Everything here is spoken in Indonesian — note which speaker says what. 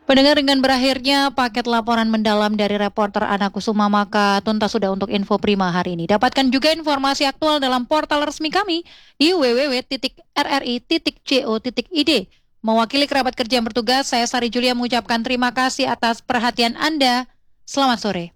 Speaker 1: Pendengar, dengan berakhirnya paket laporan mendalam dari reporter Ana Kusuma, maka tuntas sudah untuk Info Prima hari ini. Dapatkan juga informasi aktual dalam portal resmi kami di www.rri.co.id. Mewakili kerabat kerja yang bertugas, saya Sari Julia mengucapkan terima kasih atas perhatian Anda. Selamat sore.